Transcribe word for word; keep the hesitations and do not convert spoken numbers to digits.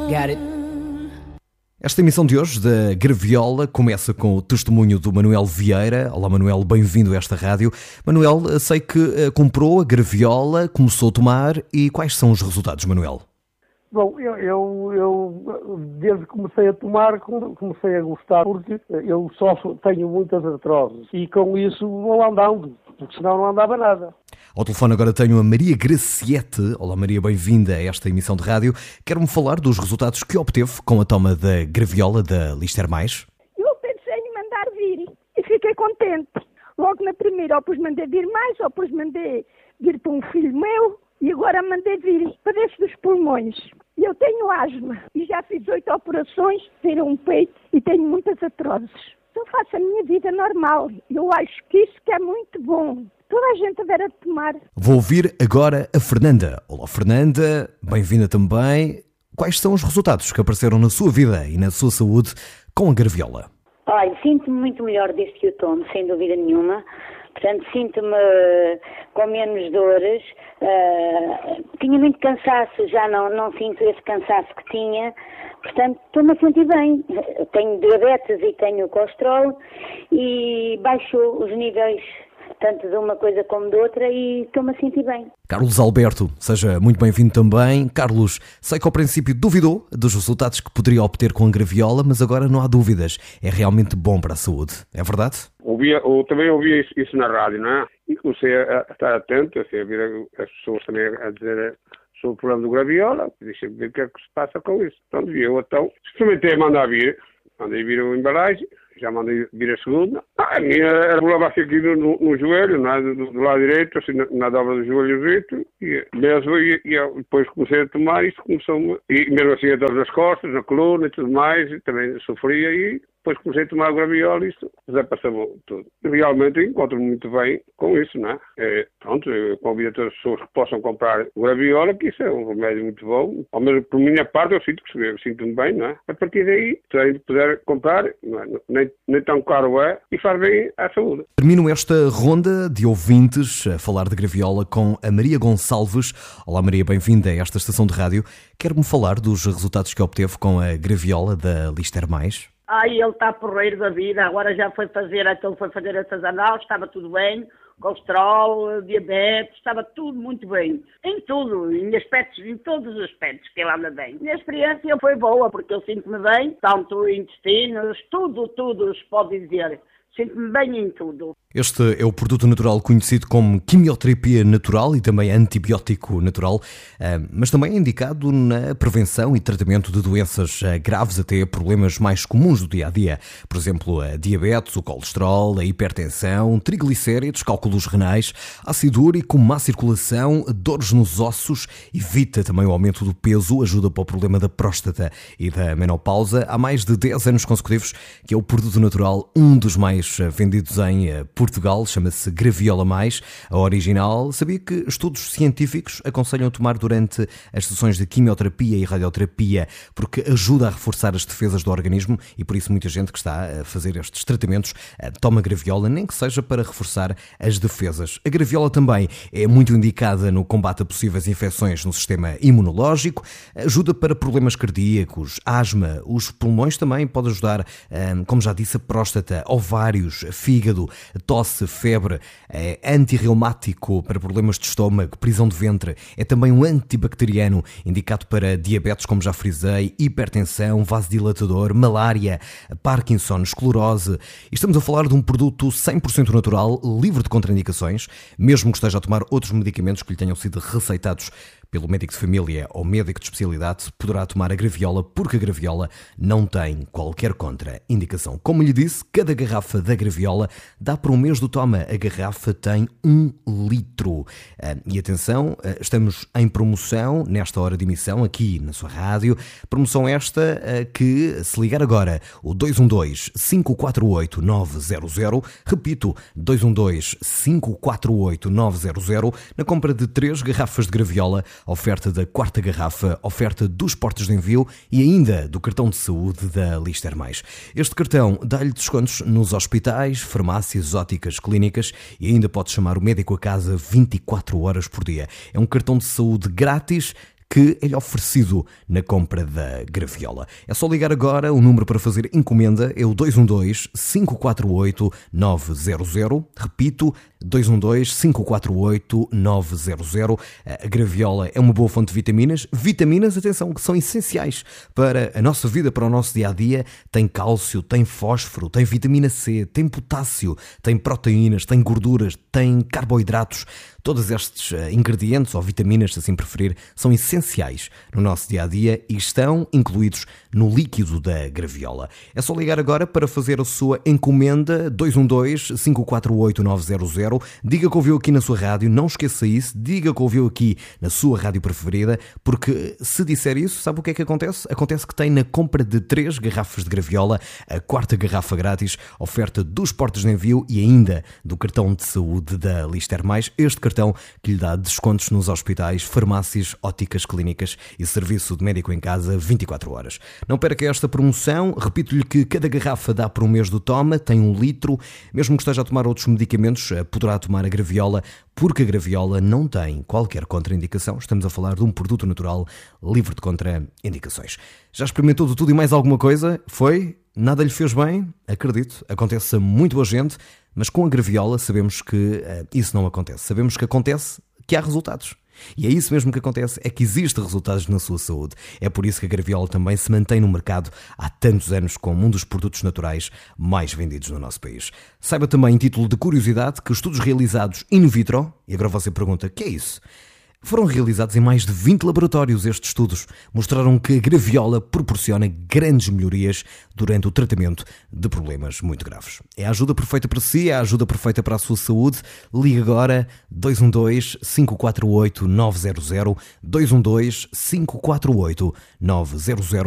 Got it. Esta emissão de hoje da Graviola começa com o testemunho do Manuel Vieira. Olá Manuel, bem-vindo a esta rádio. Manuel, sei que uh, comprou a Graviola, começou a tomar e quais são os resultados, Manuel? Bom, eu, eu, eu desde que comecei a tomar, comecei a gostar, porque eu só tenho muitas artroses e com isso vou andando, porque senão não andava nada. Ao telefone agora tenho a Maria Graciete. Olá Maria, bem-vinda a esta emissão de rádio. Quero-me falar dos resultados que obteve com a toma da Graviola da Lister Mais. Eu pensei em mandar vir e fiquei contente. Logo na primeira, ou depois mandei vir mais, ou depois mandei vir para um filho meu e agora mandei vir para dentro dos pulmões. Eu tenho asma e já fiz oito operações, tirei um peito e tenho muitas artroses. Eu faço a minha vida normal. Eu acho que isso que é muito bom. Toda a gente deverá tomar. Vou ouvir agora a Fernanda. Olá Fernanda, bem-vinda também. Quais são os resultados que apareceram na sua vida e na sua saúde com a Graviola? Olha, sinto-me muito melhor desde que eu tomo, sem dúvida nenhuma. Portanto, sinto-me com menos dores. Uh, tinha muito cansaço, já não, não sinto esse cansaço que tinha. Portanto, estou-me a sentir bem. Tenho diabetes e tenho colesterol e baixo os níveis tanto de uma coisa como de outra e estou-me a sentir bem. Carlos Alberto, seja muito bem-vindo também. Carlos, sei que ao princípio duvidou dos resultados que poderia obter com a Graviola, mas agora não há dúvidas. É realmente bom para a saúde, é verdade? Ouvia, ou também ouvia isso, isso na rádio, não é? E comecei a, a estar atento, assim, a ver as pessoas também a dizer sobre o problema do Graviola. Deixa-me ver o que é que se passa com isso. Então, eu então experimentei mandar vir, mandei vir o embalagem. Já mandei vir a segunda. Ah, a minha era problema assim aqui no, no, no joelho, não é? do, do lado direito, assim, na, na dobra do joelho, e mesmo, e, e eu depois comecei a tomar, isso começou e mesmo assim a dor das costas, na coluna e tudo mais, e também sofria, e depois comecei a tomar a Graviola e isso já passou tudo. Realmente encontro-me muito bem com isso, não é? É pronto, eu convido a todas as pessoas que possam comprar o Graviola, que isso é um remédio muito bom. Ao menos por minha parte eu sinto que eu sinto-me bem, não é? A partir daí, se a gente puder comprar, não é? nem, nem tão caro é, e faz bem à saúde. Termino esta ronda de ouvintes a falar de Graviola com a Maria Gonçalves. Olá Maria, bem-vinda a esta estação de rádio. Quer-me falar dos resultados que obteve com a Graviola da Lister Mais? Ai, ele está porreiro da vida, agora já foi fazer, então foi fazer essas análises, estava tudo bem, colesterol, diabetes, estava tudo muito bem. Em tudo, em aspectos, em todos os aspectos que ele anda bem. Minha experiência foi boa, porque eu sinto-me bem, tanto intestinos, tudo, tudo se pode dizer. Sinto-me bem em tudo. Este é o produto natural conhecido como quimioterapia natural e também antibiótico natural, mas também é indicado na prevenção e tratamento de doenças graves, até problemas mais comuns do dia-a-dia. Por exemplo, a diabetes, o colesterol, a hipertensão, triglicéridos, cálculos renais, ácido úrico, má circulação, dores nos ossos, evita também o aumento do peso, ajuda para o problema da próstata e da menopausa. Há mais de dez anos consecutivos que é o produto natural um dos mais vendidos em Portugal, chama-se Graviola Mais. A original, sabia que estudos científicos aconselham tomar durante as sessões de quimioterapia e radioterapia porque ajuda a reforçar as defesas do organismo e por isso muita gente que está a fazer estes tratamentos toma Graviola, nem que seja para reforçar as defesas. A Graviola também é muito indicada no combate a possíveis infecções no sistema imunológico, ajuda para problemas cardíacos, asma, os pulmões também pode ajudar, como já disse, a próstata, ovários, fígado, tosse, febre, é antirreumático para problemas de estômago, prisão de ventre, é também um antibacteriano indicado para diabetes, como já frisei, hipertensão, vasodilatador, malária, Parkinson, esclerose. E estamos a falar de um produto cem por cento natural, livre de contraindicações, mesmo que esteja a tomar outros medicamentos que lhe tenham sido receitados pelo médico de família ou médico de especialidade, poderá tomar a Graviola porque a Graviola não tem qualquer contraindicação. Como lhe disse, cada garrafa da Graviola dá para um mês do toma. A garrafa tem um litro. E atenção, estamos em promoção nesta hora de emissão aqui na sua rádio. Promoção esta que, se ligar agora, o dois um dois, cinco quatro oito, nove zero zero, repito, dois um dois, cinco quatro oito, nove zero zero, na compra de três garrafas de Graviola, oferta da quarta garrafa, oferta dos portos de envio e ainda do cartão de saúde da Lister Mais. Este cartão dá-lhe descontos nos hospitais, farmácias, óticas, clínicas e ainda pode chamar o médico a casa vinte e quatro horas por dia. É um cartão de saúde grátis que é oferecido na compra da graviola. É só ligar agora, o número para fazer encomenda é o dois um dois, cinco quatro oito, nove zero zero. Repito, dois um dois, cinco quatro oito, nove zero zero. A graviola é uma boa fonte de vitaminas. Vitaminas, atenção, que são essenciais para a nossa vida, para o nosso dia-a-dia. Tem cálcio, tem fósforo, tem vitamina C, tem potássio, tem proteínas, tem gorduras, tem carboidratos. Todos estes ingredientes, ou vitaminas, se assim preferir, são essenciais no nosso dia-a-dia e estão incluídos no líquido da graviola. É só ligar agora para fazer a sua encomenda, dois um dois, cinco quatro oito, nove zero zero. Diga que ouviu aqui na sua rádio, não esqueça isso, diga que ouviu aqui na sua rádio preferida, porque se disser isso, sabe o que é que acontece? Acontece que tem na compra de três garrafas de graviola, a quarta garrafa grátis, oferta dos portos de envio e ainda do cartão de saúde da Lister Mais, este cartão que lhe dá descontos nos hospitais, farmácias, óticas, clínicas e serviço de médico em casa vinte e quatro horas. Não perca esta promoção, repito-lhe que cada garrafa dá por um mês do Toma, tem um litro, mesmo que esteja a tomar outros medicamentos, poderá tomar a graviola, porque a graviola não tem qualquer contraindicação. Estamos a falar de um produto natural livre de contraindicações. Já experimentou de tudo e mais alguma coisa? Foi? Nada lhe fez bem? Acredito, acontece a muito boa gente, mas com a graviola sabemos que uh, isso não acontece. Sabemos que acontece que há resultados. E é isso mesmo que acontece, é que existem resultados na sua saúde. É por isso que a graviola também se mantém no mercado há tantos anos como um dos produtos naturais mais vendidos no nosso país. Saiba também, em título de curiosidade, que estudos realizados in vitro, e agora você pergunta, o que é isso? Foram realizados em mais de vinte laboratórios. Estes estudos mostraram que a graviola proporciona grandes melhorias durante o tratamento de problemas muito graves. É a ajuda perfeita para si, é a ajuda perfeita para a sua saúde. Ligue agora dois um dois, cinco quatro oito, nove zero zero, dois um dois, cinco quatro oito, nove zero zero.